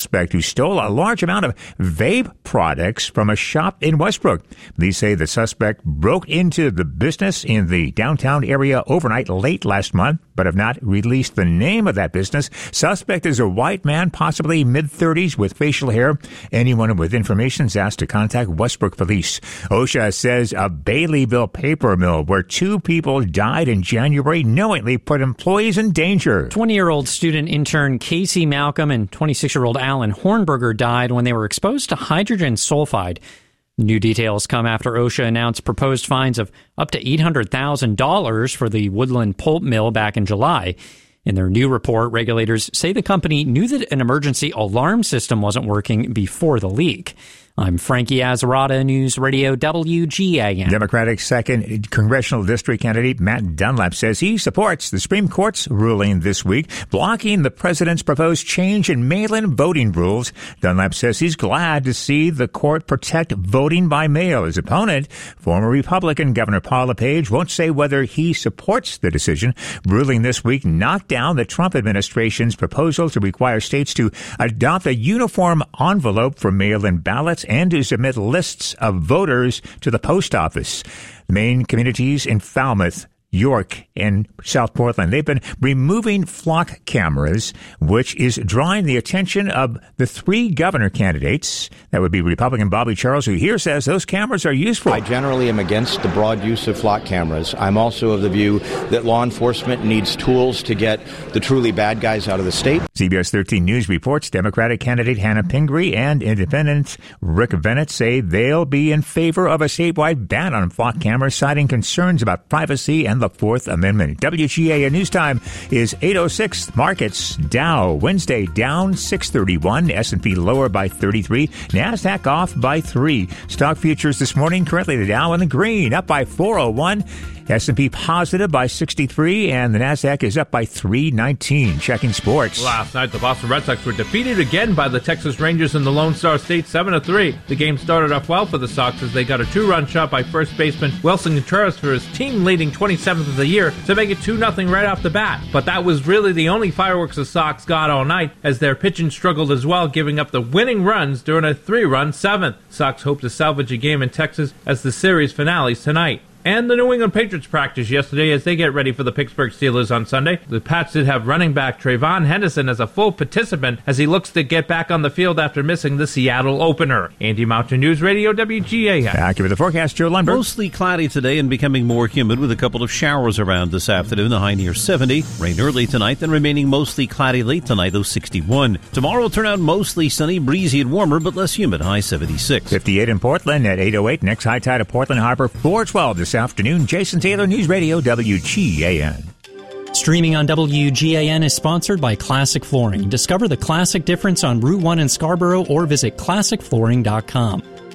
suspect who stole a large amount of vape products from a shop in Westbrook. Police say the suspect broke into the business in the downtown area overnight late last month, but have not released the name of that business. Suspect is a white man, possibly mid-30s, with facial hair. Anyone with information is asked to contact Westbrook Police. OSHA says a Baileyville paper mill where 2 people died in January knowingly put employees in danger. 20-year-old student intern Casey Malcolm and 26-year-old Alan Hornberger died when they were exposed to hydrogen sulfide. New details come after OSHA announced proposed fines of up to $800,000 for the Woodland pulp mill back in July. In their new report, regulators say the company knew that an emergency alarm system wasn't working before the leak. I'm Frankie Azzarata, News Radio WGAN. Democratic 2nd Congressional District candidate Matt Dunlap says he supports the Supreme Court's ruling this week, blocking the president's proposed change in mail-in voting rules. Dunlap says he's glad to see the court protect voting by mail. His opponent, former Republican Governor Paul LePage, won't say whether he supports the decision. Ruling this week knocked down the Trump administration's proposal to require states to adopt a uniform envelope for mail-in ballots and to submit lists of voters to the post office. The main communities in Falmouth, York, and South Portland, they've been removing flock cameras, which is drawing the attention of the 3 governor candidates. That would be Republican Bobby Charles, who here says those cameras are useful. I generally am against the broad use of flock cameras. I'm also of the view that law enforcement needs tools to get the truly bad guys out of the state. CBS 13 News reports Democratic candidate Hannah Pingree and Independent Rick Bennett say they'll be in favor of a statewide ban on flock cameras, citing concerns about privacy and the Fourth Amendment. WGAN News Time is 8:06. Markets: Dow Wednesday down 631, S&P lower by 33, NASDAQ off by 3. Stock futures this morning, currently the Dow in the green, up by 401. S&P positive by 63, and the NASDAQ is up by 319. Checking sports. Last night, the Boston Red Sox were defeated again by the Texas Rangers in the Lone Star State 7-3. The game started off well for the Sox as they got a 2-run shot by first baseman Wilson Contreras for his team-leading 27th of the year to make it 2-0 right off the bat. But that was really the only fireworks the Sox got all night, as their pitching struggled as well, giving up the winning runs during a 3-run 7th. Sox hope to salvage a game in Texas as the series finales tonight. And the New England Patriots practiced yesterday as they get ready for the Pittsburgh Steelers on Sunday. The Pats did have running back Trayvon Henderson as a full participant as he looks to get back on the field after missing the Seattle opener. Andy Mountain, News Radio WGAN. Back with the forecast, Joe Lundberg. Mostly cloudy today and becoming more humid with a couple of showers around this afternoon, the high near 70. Rain early tonight, then remaining mostly cloudy late tonight, though 61. Tomorrow will turn out mostly sunny, breezy and warmer, but less humid, high 76. 58 in Portland at 8:08. Next high tide of Portland Harbor, 4:12 this afternoon. Jason Taylor, News Radio WGAN. Streaming on WGAN is sponsored by Classic Flooring. Discover the classic difference on Route 1 in Scarborough or visit classicflooring.com.